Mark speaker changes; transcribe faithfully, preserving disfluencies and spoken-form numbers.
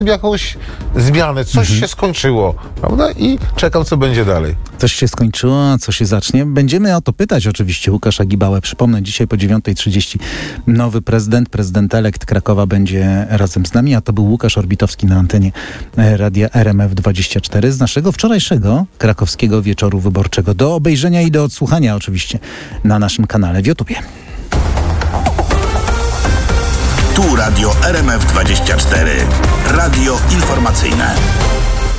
Speaker 1: jakąś zmianę, coś mhm. się skończyło, prawda? I czekam, co będzie dalej.
Speaker 2: Coś się skończyło, a co się zacznie? Będziemy o to pytać oczywiście Łukasza Gibałę. Przypomnę, dzisiaj po dziewiątej trzydzieści nowy prezydent, prezydent elekt Krakowa będzie razem z nami, a to był Łukasz Orbitowski na antenie Radia R M F dwadzieścia cztery z naszego wczorajszego krakowskiego wieczoru wyborczego. Do obejrzenia i do odsłuchania oczywiście na naszym kanale w YouTubie.
Speaker 3: Tu Radio R M F dwadzieścia cztery. Radio informacyjne.